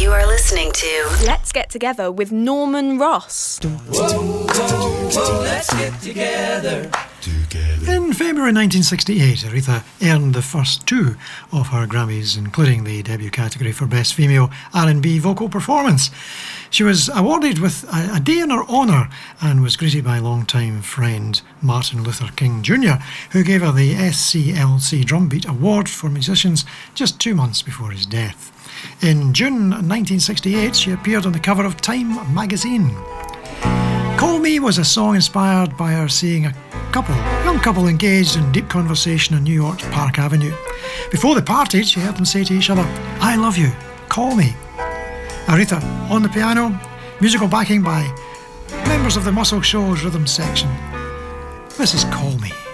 You are listening to Let's Get Together with Norman Ross. Whoa, whoa, whoa, let's get together. In February 1968, Aretha earned the first two of her Grammys, including the debut category for Best Female R&B Vocal Performance. She was awarded with a day in her honour and was greeted by longtime friend Martin Luther King Jr., who gave her the SCLC Drumbeat Award for Musicians just 2 months before his death. In June 1968, she appeared on the cover of Time magazine. Call Me was a song inspired by her seeing a young couple engaged in deep conversation on New York's Park Avenue. Before they parted, she heard them say to each other, "I love you, call me." Aretha on the piano, musical backing by members of the Muscle Shoals rhythm section. This is Call Me.